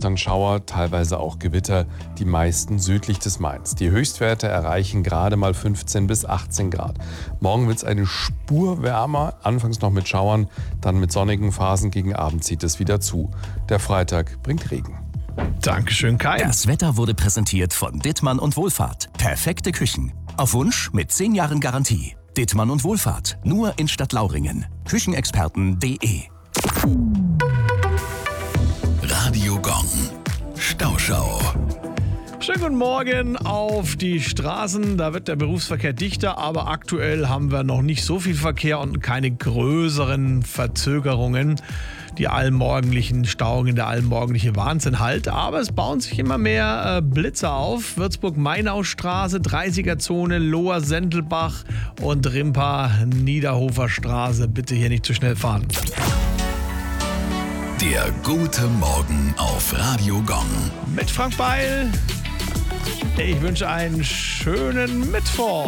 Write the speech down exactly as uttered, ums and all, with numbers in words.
Dann Schauer, teilweise auch Gewitter, die meisten südlich des Mains. Die Höchstwerte erreichen gerade mal fünfzehn bis achtzehn Grad. Morgen wird es eine Spur wärmer, anfangs noch mit Schauern, dann mit sonnigen Phasen, gegen Abend zieht es wieder zu. Der Freitag bringt Regen. Dankeschön, Kai. Das Wetter wurde präsentiert von Dittmann und Wohlfahrt. Perfekte Küchen. Auf Wunsch mit zehn Jahren Garantie. Dittmann und Wohlfahrt. Nur in Stadtlauringen. Küchenexperten punkt de. Radio Gong. Stauschau. Schönen guten Morgen auf die Straßen. Da wird der Berufsverkehr dichter, aber aktuell haben wir noch nicht so viel Verkehr und keine größeren Verzögerungen. Die allmorgendlichen Stauungen, der allmorgendliche Wahnsinn halt. Aber es bauen sich immer mehr äh, Blitze auf. Würzburg-Mainau-Straße, dreißiger-Zone, Lohr-Sendelbach und Rimpa-Niederhofer-Straße. Bitte hier nicht zu schnell fahren. Der gute Morgen auf Radio Gong. Mit Frank Beil. Ich wünsche einen schönen Mittwoch.